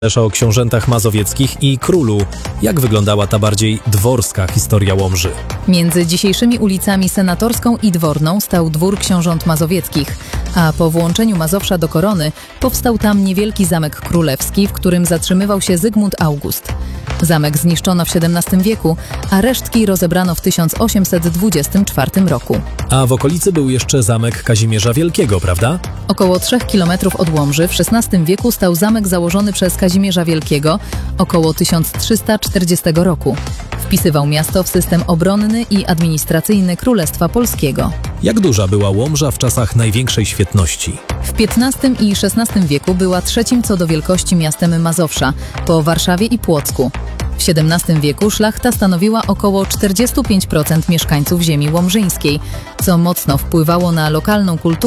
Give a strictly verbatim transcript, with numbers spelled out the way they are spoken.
Też o książętach mazowieckich i królu. Jak wyglądała ta bardziej dworska historia Łomży? Między dzisiejszymi ulicami Senatorską i Dworną stał dwór książąt mazowieckich, a po włączeniu Mazowsza do korony powstał tam niewielki zamek królewski, w którym zatrzymywał się Zygmunt August. Zamek zniszczono w siedemnastym wieku, a resztki rozebrano w tysiąc osiemset dwudziestym czwartym roku. A w okolicy był jeszcze zamek Kazimierza Wielkiego, prawda? Około trzech kilometrów od Łomży w szesnastym wieku stał zamek założony przez Kazimierza Wielkiego około tysiąc trzysta czterdziestego roku. Wpisywał miasto w system obronny i administracyjny Królestwa Polskiego. Jak duża była Łomża w czasach największej świetności? W piętnastym i szesnastym wieku była trzecim co do wielkości miastem Mazowsza, po Warszawie i Płocku. W siedemnastym wieku szlachta stanowiła około czterdzieści pięć procent mieszkańców ziemi łomżyńskiej, co mocno wpływało na lokalną kulturę